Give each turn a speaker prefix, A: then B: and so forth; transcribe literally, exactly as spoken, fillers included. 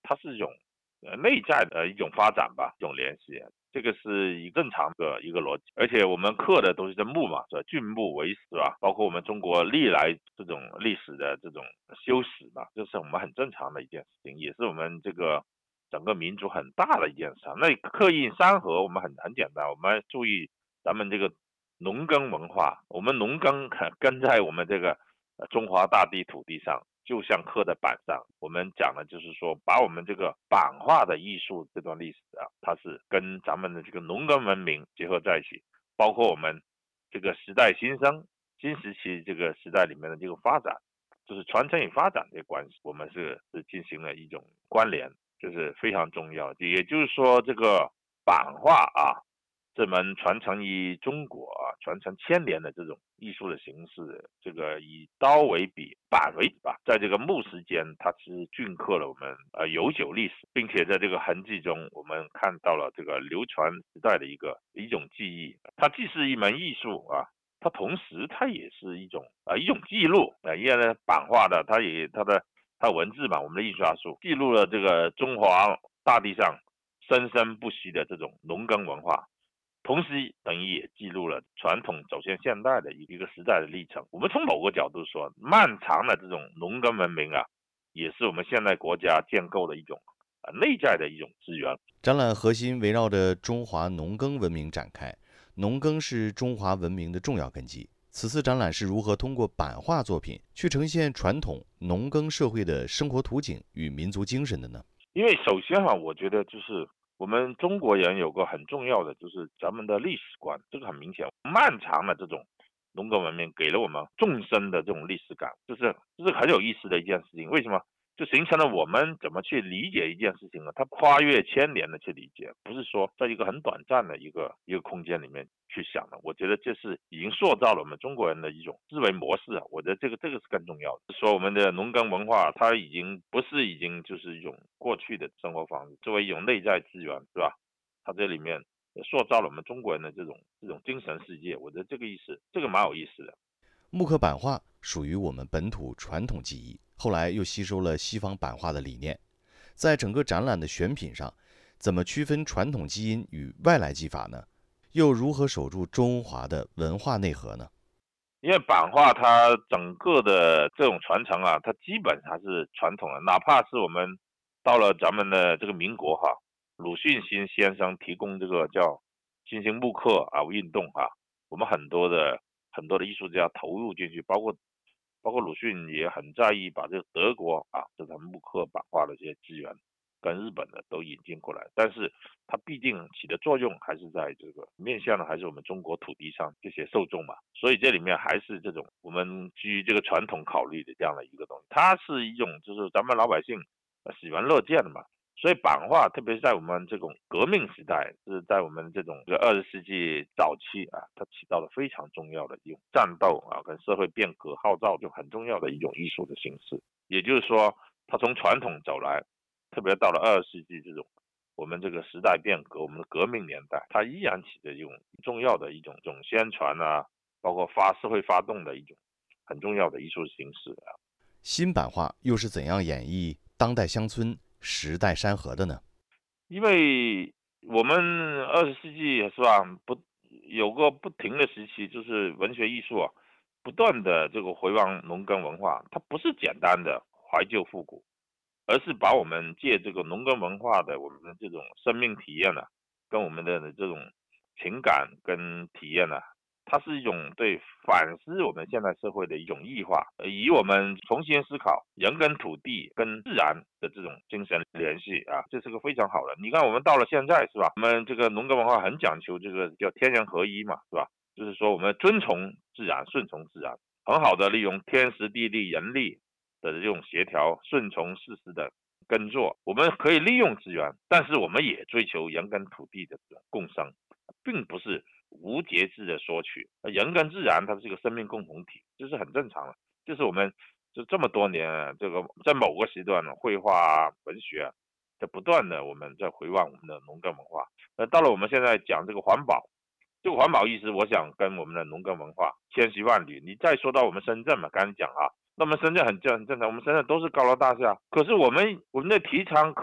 A: 它是一种呃内在的一种发展吧，一种联系。这个是一正常的一个逻辑，而且我们刻的都是这木嘛，是吧？峻木为石啊，包括我们中国历来这种历史的这种修史嘛，这是我们很正常的一件事情，也是我们这个整个民族很大的一件事。那刻印山河，我们很很简单，我们注意咱们这个农耕文化，我们农耕跟在我们这个呃中华大地土地上，就像刻在板上。我们讲的就是说，把我们这个版画的艺术这段历史啊，它是跟咱们的这个农耕文明结合在一起，包括我们这个时代新生、新时期这个时代里面的这个发展，就是传承与发展这个关系，我们是是进行了一种关联，这是非常重要的。也就是说，这个版画啊，这门传承于中国啊，传承千年的这种艺术的形式，这个以刀为笔，板为笔吧，在这个木石间，它是镌刻了我们呃悠久历史，并且在这个痕迹中，我们看到了这个流传时代的一个一种记忆。它既是一门艺术啊，它同时它也是一种啊、呃、一种记录啊、呃，因为呢版画的它也它的它文字嘛，我们的印刷术记录了这个中华大地上生生不息的这种农耕文化。同时等于也记录了传统走向现代的一个时代的历程。我们从某个角度说，漫长的这种农耕文明啊，也是我们现代国家建构的一种呃内在的一种资源。
B: 展览核心围绕着中华农耕文明展开，农耕是中华文明的重要根基。此次展览是如何通过版画作品去呈现传统农耕社会的生活图景与民族精神的呢？
A: 因为首先啊，我觉得就是我们中国人有个很重要的，就是咱们的历史观，这个很明显。漫长的这种农耕文明给了我们纵深的这种历史感，就是这是很有意思的一件事情。为什么？就形成了我们怎么去理解一件事情呢？它跨越千年的去理解，不是说在一个很短暂的一个一个空间里面去想的。我觉得这是已经塑造了我们中国人的一种思维模式啊。我觉得这个这个是更重要的。说我们的农耕文化，它已经不是已经就是一种过去的生活方式，作为一种内在资源，是吧？它这里面塑造了我们中国人的这种这种精神世界。我觉得这个意思，这个蛮有意思的。
B: 木刻版画属于我们本土传统技艺，后来又吸收了西方版画的理念。在整个展览的选品上，怎么区分传统基因与外来技法呢？又如何守住中华的文化内核呢？
A: 因为版画它整个的这种传承啊，它基本还是传统的，哪怕是我们到了咱们的这个民国哈，鲁迅新先生提供这个叫新型木刻啊运动哈，我们很多的很多的艺术家投入进去，包括包括鲁迅也很在意把这个德国啊这种木刻版画的这些资源跟日本的都引进过来，但是它必定起的作用还是在这个面向的还是我们中国土地上这些受众嘛，所以这里面还是这种我们基于这个传统考虑的这样的一个东西，它是一种就是咱们老百姓呃喜闻乐见的嘛。所以版画，特别是在我们这种革命时代，是在我们这种这个二十世纪早期啊，它起到了非常重要的一种战斗啊，跟社会变革号召就很重要的一种艺术的形式。也就是说，它从传统走来，特别到了二十世纪这种我们这个时代变革，我们的革命年代，它依然起着一种重要的一种这种宣传啊，包括发社会发动的一种很重要的艺术形式啊。
B: 新版画又是怎样演绎当代乡村、时代山河的呢？
A: 因为我们二十世纪是吧，不有个不停的时期，就是文学艺术啊，不断的这个回望农耕文化，它不是简单的怀旧复古，而是把我们借这个农耕文化的我们的这种生命体验呢、跟我们的这种情感跟体验呢、它是一种对反思我们现代社会的一种异化，呃以我们重新思考人跟土地跟自然的这种精神联系啊，这是个非常好的。你看我们到了现在是吧？我们这个农耕文化很讲求这个叫天人合一嘛，是吧？就是说我们遵从自然，顺从自然，很好的利用天时地利人力的这种协调，顺从事实的耕作。我们可以利用资源，但是我们也追求人跟土地的这种共生，并不是无节制的索取。人跟自然它是一个生命共同体，这是很正常的。就是我们就这么多年啊，这个在某个时段呢，绘画啊、文学啊，在不断的我们在回望我们的农耕文化。那到了我们现在讲这个环保，这个环保意识，我想跟我们的农耕文化千丝万缕。你再说到我们深圳嘛，刚才讲啊，那么深圳很正很正常，我们深圳都是高楼大厦，可是我们我们在提倡